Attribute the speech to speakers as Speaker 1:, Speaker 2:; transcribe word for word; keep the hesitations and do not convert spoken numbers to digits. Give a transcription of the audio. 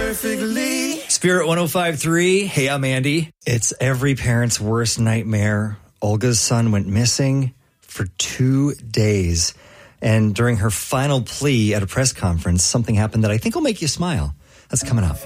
Speaker 1: perfectly.
Speaker 2: Spirit one oh five point three. Hey, I'm Andy. It's every parent's worst nightmare. Olga's son went missing for two days. And during her final plea at a press conference, something happened that I think will make you smile. That's coming up.